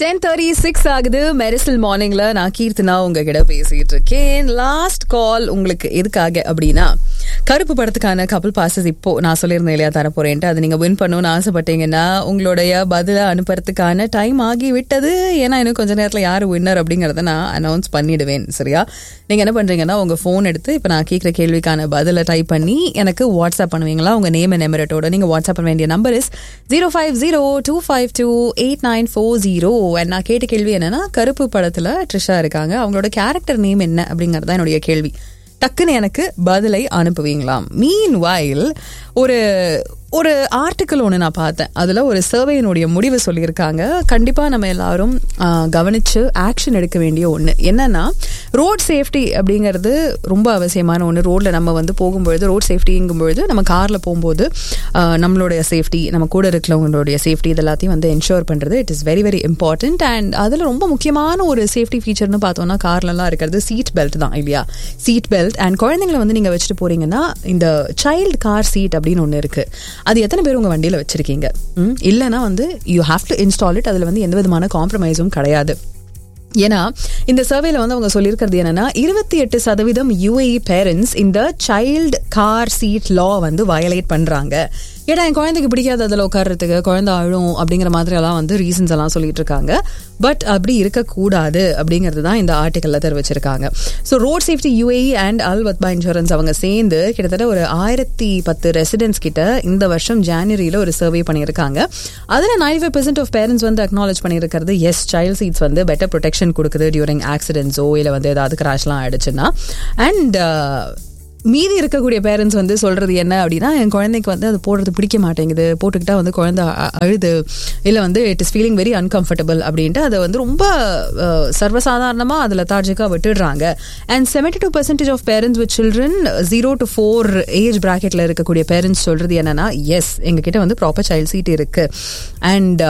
10:36 ஆகுது. மெரிசல் மார்னிங்ல நான் கீர்த்தனா உங்ககிட்ட பேசிட்டு இருக்கேன். லாஸ்ட் கால் உங்களுக்கு எதுக்காக அப்படின்னா, கருப்பு படத்துக்கான கப்பல் பாசஸ் இப்போ நான் சொல்லியிருந்தேன் இல்லையா தர போறேன்ட்டு, அது நீங்க வின் பண்ணணும்னு ஆசைப்பட்டீங்கன்னா உங்களுடைய பதில அனுப்புறதுக்கான டைம் ஆகி விட்டது. ஏன்னா இன்னும் கொஞ்ச நேரத்தில் யாரு வின்னர் அப்படிங்கறத நான் அனௌன்ஸ் பண்ணிடுவேன். சரியா? நீங்க என்ன பண்றீங்கன்னா, உங்க போன் எடுத்து இப்ப நான் கேட்கிற கேள்விக்கான பதில டைப் பண்ணி எனக்கு வாட்ஸ்அப் பண்ணுவீங்களா? உங்க நேம் அண்ட் எமிரேட்டோட நீங்க வாட்ஸ்அப் பண்ண வேண்டிய நம்பர் இஸ் 05025289440. நான் கேட்ட கேள்வி என்னன்னா, கருப்பு படத்துல ட்ரிஷா இருக்காங்க, அவங்களோட கேரக்டர் நேம் என்ன அப்படிங்கறத என்னுடைய கேள்வி. டக்குன்னு எனக்கு பதிலை அனுப்புவீங்களாம். மீன் வாயில் ஒரு ஆர்டிக்கல் ஒன்று நான் பார்த்தேன். அதில் ஒரு சர்வேயினுடைய முடிவு சொல்லியிருக்காங்க. கண்டிப்பாக நம்ம எல்லாரும் கவனித்து ஆக்ஷன் எடுக்க வேண்டிய ஒன்று என்னன்னா, ரோட் சேஃப்டி அப்படிங்கிறது ரொம்ப அவசியமான ஒன்று. ரோட்டில் நம்ம வந்து போகும்பொழுது, ரோட் சேஃப்டிங்கும்பொழுது நம்ம காரில் போகும்போது நம்மளுடைய சேஃப்டி, நம்ம கூட இருக்கிறவங்களுடைய சேஃப்டி, இது எல்லாத்தையும் வந்து என்ஷோர் பண்ணுறது it is very very important. And அதில் ரொம்ப முக்கியமான ஒரு சேஃப்டி ஃபீச்சர்னு பார்த்தோம்னா கார்லலாம் இருக்கிறது சீட் பெல்ட் தான் இல்லையா? Seat belt. அண்ட் குழந்தைங்களை வந்து நீங்கள் வச்சுட்டு போறீங்கன்னா இந்த சைல்டு கார் சீட் அப்படின்னு ஒன்று இருக்கு. அது எத்தனை பேர் உங்க வண்டியில வச்சிருக்கீங்க? இல்லைன்னா வந்து you have to install it. அதுல வந்து எந்த விதமான காம்ப்ரமைஸும் கிடையாது. ஏன்னா இந்த சர்வேல வந்து அவங்க சொல்லியிருக்கிறது என்னன்னா, 28% UAE பேரண்ட்ஸ் இந்த சைல்டு கார் சீட் லா வந்து வயலேட் பண்றாங்க. ஏன்னா என் குழந்தைக்கு பிடிக்காது அதில் உட்கார்றதுக்கு, குழந்தை அழும் அப்படிங்கிற மாதிரி எல்லாம் வந்து ரீசன்ஸ் எல்லாம் சொல்லிட்டு இருக்காங்க. பட் அப்படி இருக்கக்கூடாது அப்படிங்கிறது தான் இந்த ஆர்டிக்கல்ல தெரிவிச்சிருக்காங்க. So road safety UAE and Al வத்பா insurance அவங்க சேர்ந்து கிட்டத்தட்ட ஒரு 1010 ரெசிடென்ட்ஸ் கிட்ட இந்த வருஷம் ஜனவரியில ஒரு சர்வே பண்ணியிருக்காங்க. அதில் 95% ஆஃப் பேரண்ட்ஸ் வந்து அக்னாலேஜ் பண்ணியிருக்கிறது எஸ், சைல்ட் சீட்ஸ் வந்து பெட்டர் ப்ரொடெக்ஷன் கொடுக்குது டியூரிங் ஆக்சிடென்ட்ஸோ இல்லை வந்து ஏதாவது கிராஷ்லாம் ஆயிடுச்சுன்னா. அண்ட் மீதி இருக்கக்கூடிய பேரண்ட்ஸ் வந்து சொல்றது என்ன அப்படின்னா, என் குழந்தைக்கு வந்து அது போடுறது பிடிக்க மாட்டேங்குது, போட்டுக்கிட்டா வந்து குழந்தை அழுது, இல்லை வந்து it is feeling very uncomfortable அப்படின்ட்டு அதை வந்து ரொம்ப சர்வசாதாரணமாக அதில் தார்ஜிக்காக விட்டுடுறாங்க. And 72% of parents with children 0 to 4 age பிராக்கெட்டில் இருக்கக்கூடிய பேரண்ட்ஸ் சொல்றது என்னன்னா, எஸ் எங்ககிட்ட வந்து ப்ராப்பர் சைல்ட் சீட் இருக்கு and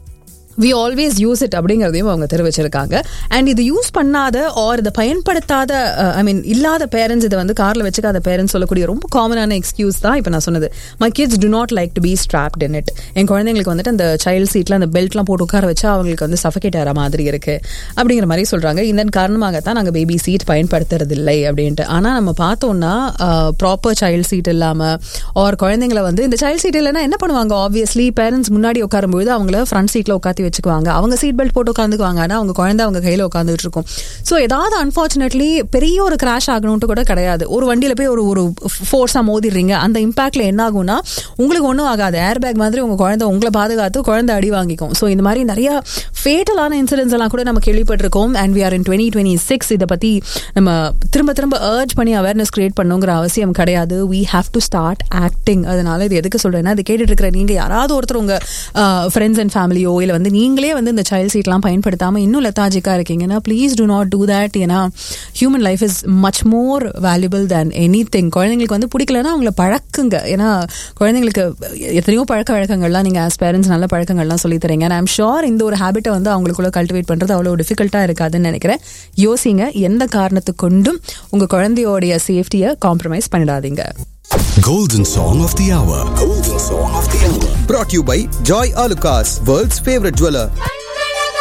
we always use it அப்படிங்கிறதையும் அவங்க தெரிவிச்சிருக்காங்க. அண்ட் இது யூஸ் பண்ணாத ஆர் இதை பயன்படுத்தாத இல்லாத பேரண்ட்ஸ், இதை வந்து காரில் வச்சுக்காத பேரண்ட்ஸ் சொல்லக்கூடிய ரொம்ப காமனான எக்ஸ்கியூஸ் தான் இப்போ நான் சொன்னது. My kids do not like to be strapped in it. என் குழந்தைங்களுக்கு வந்துட்டு அந்த சைல்ட் சீட்டில் அந்த பெல்ட்லாம் போட்டு உட்கார வச்சா அவங்களுக்கு வந்து சஃபகேட் ஆகிற மாதிரி இருக்கு அப்படிங்கிற மாதிரி சொல்கிறாங்க. இதன் காரணமாகத்தான் நாங்கள் பேபி சீட் பயன்படுத்துறது இல்லை அப்படின்ட்டு. ஆனால் நம்ம பார்த்தோம்னா ப்ராப்பர் சைல்ட் சீட் இல்லாமல் ஆர் குழந்தைங்களை வந்து இந்த சைல்ட் சீட் இல்லைன்னா என்ன பண்ணுவாங்க? ஆப்வியஸ்லி பேரண்ட்ஸ் முன்னாடி உட்காரும்போது அவங்கள ஃப்ரண்ட் சீட்டில் உட்காந்து வச்சுக்குவாங்க, அவங்க சீட் பெல்ட் போட்டு உட்காந்துக்குவாங்க, ஆனால் அவங்க குழந்தை அவங்க கையில் உட்காந்துட்டு இருக்கும். ஸோ ஏதாவது அன்ஃபார்ச்சுனேட்லி பெரிய ஒரு கிராஷ் ஆகணும்ட்டு கூட கிடையாது. ஒரு வண்டியில் போய் ஒரு ஃபோர்ஸாக மோதிடுறீங்க, அந்த இம்பாக்ட்ல என்ன ஆகும்னா உங்களுக்கு ஒன்றும் ஆகாது. ஏர் பேக் மாதிரி உங்க குழந்தை உங்களை பாதுகாத்து குழந்தை அடி வாங்கிக்கும். ஸோ இந்த மாதிரி நிறைய ஃபேட்டலான இன்சிடென்ட்ஸ் எல்லாம் கூட நம்ம கேள்விப்பட்டிருக்கோம். And we are in 2026. இதை பத்தி நம்ம திரும்ப அர்ஜ் பண்ணி அவேர்னஸ் கிரியேட் பண்ணுங்கிற அவசியம் கிடையாது. we have to start acting. அதனால இது எதுக்கு சொல்றேன்னா, இது கேட்டுட்டு இருக்கிற நீங்க யாராவது ஒருத்தர் உங்க ஃப்ரெண்ட்ஸ் அண்ட் ஃபேமிலியோ இல்லை வந்து நீங்களே வந்து இந்த சைல்ட் சீட்லாம் பயன்படுத்தாம இன்னும் லெத்தாஜிக்கா இருக்கீங்கன்னா please do not do that. ஏன்னா human life is much more valuable than anything. குழந்தைங்களுக்கு வந்து பிடிக்கலன்னா அவங்கள பழக்குங்க. ஏன்னா குழந்தைங்களுக்கு எத்தனையோ பழக்க வழக்கங்கள்லாம் நீங்க ஆஸ் பேரண்ட்ஸ் நல்ல பழக்கங்கள்லாம் சொல்லி தரீங்க. ஐ எம் ஷோர் இந்த ஒரு ஹேபிட்டை வந்து அவங்களுக்குள்ள கல்டிவேட் பண்றது அவ்வளோ டிஃபிகல்ட்டா இருக்காதுன்னு நினைக்கிறேன். யோசிங்க, எந்த காரணத்துக்கு கொண்டும் உங்க குழந்தையோடைய சேஃப்டியை காம்ப்ரமைஸ் பண்ணிடாதீங்க. Golden Song of the Hour. Golden Song of the Hour. Brought to you by Joy Alucas, world's favorite jeweler.